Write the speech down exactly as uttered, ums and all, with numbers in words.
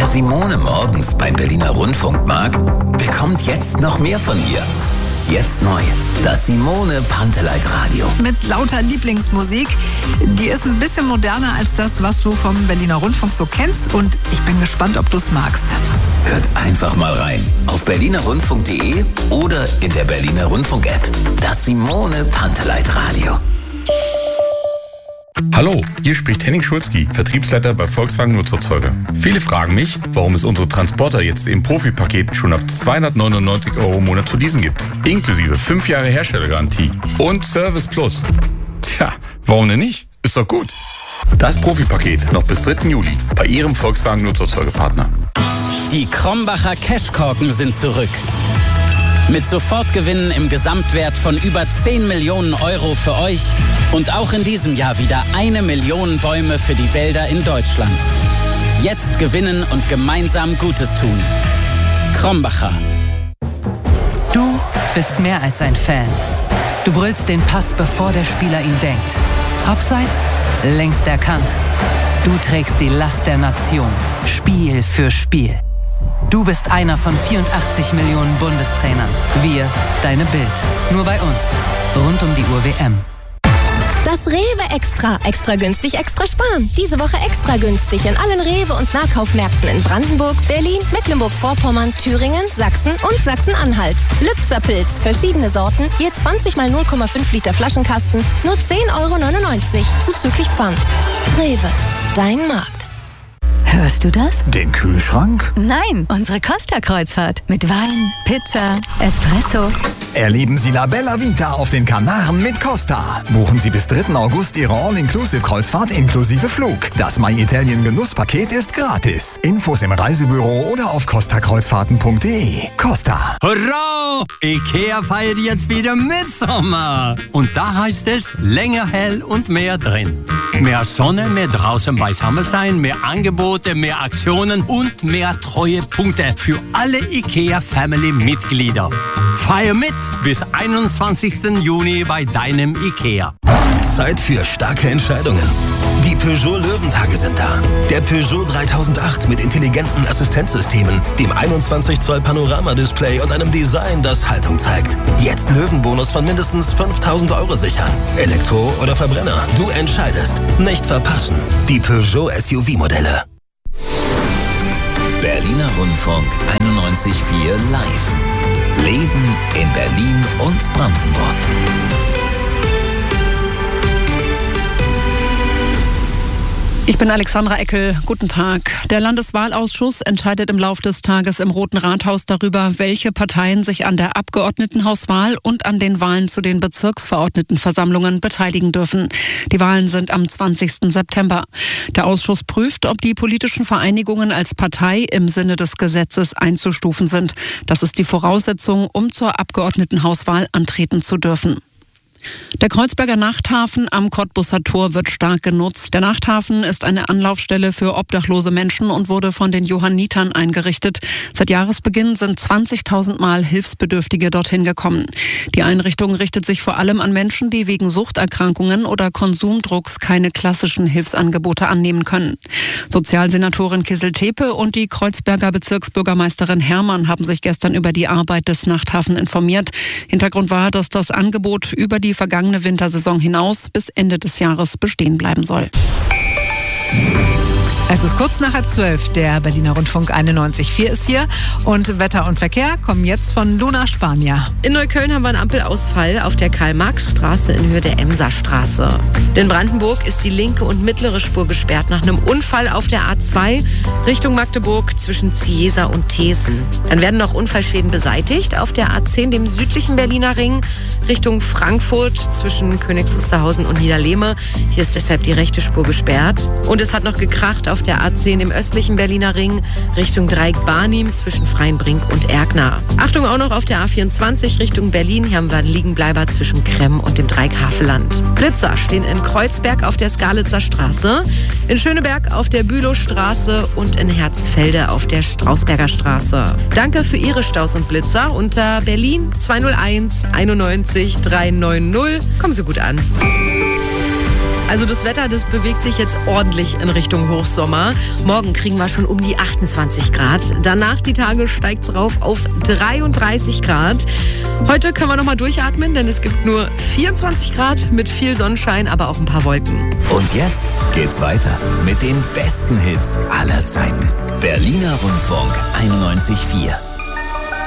Simone morgens beim Berliner Rundfunk mag, bekommt jetzt noch mehr von ihr. Jetzt neu, das Simone Panteleit Radio. Mit lauter Lieblingsmusik. Die ist ein bisschen moderner als das, was du vom Berliner Rundfunk so kennst. Und ich bin gespannt, ob du es magst. Hört einfach mal rein. Auf berliner rundfunk punkt de oder in der Berliner Rundfunk-App. Das Simone Panteleit Radio. Hallo, hier spricht Henning Schulzki, Vertriebsleiter bei Volkswagen Nutzerzeuger. Viele fragen mich, warum es unsere Transporter jetzt im Profi-Paket schon ab zweihundertneunundneunzig Euro im Monat zu leasen gibt. Inklusive fünf Jahre Herstellergarantie und Service Plus. Tja, warum denn nicht? Ist doch gut. Das Profi-Paket noch bis dritten Juli bei Ihrem Volkswagen Nutzerzeugerpartner. Die Krombacher Cashkorken sind zurück. Mit Sofortgewinnen im Gesamtwert von über zehn Millionen Euro für euch und auch in diesem Jahr wieder eine Million Bäume für die Wälder in Deutschland. Jetzt gewinnen und gemeinsam Gutes tun. Krombacher. Du bist mehr als ein Fan. Du brüllst den Pass, bevor der Spieler ihn denkt. Abseits, längst erkannt. Du trägst die Last der Nation, Spiel für Spiel. Du bist einer von vierundachtzig Millionen Bundestrainern. Wir, deine Bild. Nur bei uns. Rund um die Uhr W M. Das Rewe Extra. Extra günstig, extra sparen. Diese Woche extra günstig in allen Rewe- und Nahkaufmärkten in Brandenburg, Berlin, Mecklenburg-Vorpommern, Thüringen, Sachsen und Sachsen-Anhalt. Lützerpilz, verschiedene Sorten, je zwanzig mal null Komma fünf Liter Flaschenkasten, nur zehn Euro neunundneunzig, zuzüglich Pfand. Rewe, dein Markt. Hörst du das? Den Kühlschrank? Nein, unsere Costa-Kreuzfahrt. Mit Wein, Pizza, Espresso. Erleben Sie La Bella Vita auf den Kanaren mit Costa. Buchen Sie bis dritten August Ihre All-Inclusive-Kreuzfahrt inklusive Flug. Das My Italien Genusspaket ist gratis. Infos im Reisebüro oder auf costa kreuzfahrten punkt de. Costa. Hurra! Ikea feiert jetzt wieder Mitsommer. Und da heißt es länger hell und mehr drin. Mehr Sonne, mehr draußen beisammen sein, mehr Angebote, mehr Aktionen und mehr Treuepunkte für alle IKEA-Family-Mitglieder. Feier mit bis einundzwanzigsten Juni bei deinem IKEA. Zeit für starke Entscheidungen. Die Peugeot Löwentage sind da. Der Peugeot dreitausendacht mit intelligenten Assistenzsystemen, dem einundzwanzig Zoll Panoramadisplay und einem Design, das Haltung zeigt. Jetzt Löwenbonus von mindestens fünftausend Euro sichern. Elektro oder Verbrenner, du entscheidest. Nicht verpassen. Die Peugeot S U V-Modelle. Berliner Rundfunk einundneunzig Komma vier live. Leben in Berlin und Brandenburg. Ich bin Alexandra Eckel. Guten Tag. Der Landeswahlausschuss entscheidet im Lauf des Tages im Roten Rathaus darüber, welche Parteien sich an der Abgeordnetenhauswahl und an den Wahlen zu den Bezirksverordnetenversammlungen beteiligen dürfen. Die Wahlen sind am zwanzigsten September. Der Ausschuss prüft, ob die politischen Vereinigungen als Partei im Sinne des Gesetzes einzustufen sind. Das ist die Voraussetzung, um zur Abgeordnetenhauswahl antreten zu dürfen. Der Kreuzberger Nachthafen am Cottbusser Tor wird stark genutzt. Der Nachthafen ist eine Anlaufstelle für obdachlose Menschen und wurde von den Johannitern eingerichtet. Seit Jahresbeginn sind zwanzigtausend Mal Hilfsbedürftige dorthin gekommen. Die Einrichtung richtet sich vor allem an Menschen, die wegen Suchterkrankungen oder Konsumdrucks keine klassischen Hilfsangebote annehmen können. Sozialsenatorin Kissel-Tepe und die Kreuzberger Bezirksbürgermeisterin Herrmann haben sich gestern über die Arbeit des Nachthafen informiert. Hintergrund war, dass das Angebot über die die vergangene Wintersaison hinaus bis Ende des Jahres bestehen bleiben soll. Es ist kurz nach halb zwölf. Der Berliner Rundfunk einundneunzig Komma vier ist hier. Und Wetter und Verkehr kommen jetzt von Luna Spanier. In Neukölln haben wir einen Ampelausfall auf der Karl-Marx-Straße in Höhe der Emser-Straße. In Brandenburg ist die linke und mittlere Spur gesperrt nach einem Unfall auf der A zwei Richtung Magdeburg zwischen Ziesa und Thesen. Dann werden noch Unfallschäden beseitigt auf der A zehn, dem südlichen Berliner Ring, Richtung Frankfurt zwischen Königs Wusterhausen und Niederlehme. Hier ist deshalb die rechte Spur gesperrt. Und es hat noch gekracht auf der A zehn im östlichen Berliner Ring Richtung Dreieck Barnim zwischen Freienbrink und Erkner. Achtung auch noch auf der A vierundzwanzig Richtung Berlin. Hier haben wir einen Liegenbleiber zwischen Kremm und dem Dreieck Havelland. Blitzer stehen in Kreuzberg auf der Skalitzer Straße, in Schöneberg auf der Bülowstraße und in Herzfelde auf der Strausberger Straße. Danke für Ihre Staus und Blitzer unter Berlin zwei null eins einundneunzig drei neun null. Kommen Sie gut an. Also das Wetter, das bewegt sich jetzt ordentlich in Richtung Hochsommer. Morgen kriegen wir schon um die achtundzwanzig Grad. Danach die Tage steigt es rauf auf dreiunddreißig Grad. Heute können wir nochmal durchatmen, denn es gibt nur vierundzwanzig Grad mit viel Sonnenschein, aber auch ein paar Wolken. Und jetzt geht's weiter mit den besten Hits aller Zeiten. Berliner Rundfunk einundneunzig Komma vier.